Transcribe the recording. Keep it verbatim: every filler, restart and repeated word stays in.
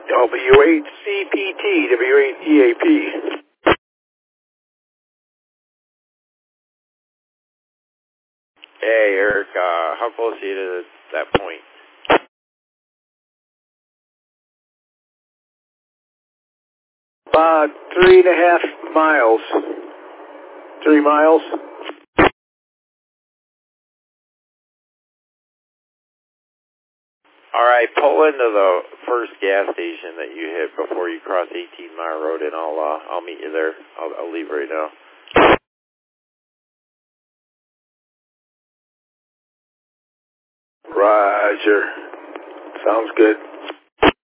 W eight C P T, W eight E A P. Hey, Eric, uh, how close are you to that point? About three and a half miles. Three miles. All right, pull into the first gas station that you hit before you cross eighteen mile road, and I'll uh, I'll meet you there. I'll, I'll leave right now. Roger. Sounds good.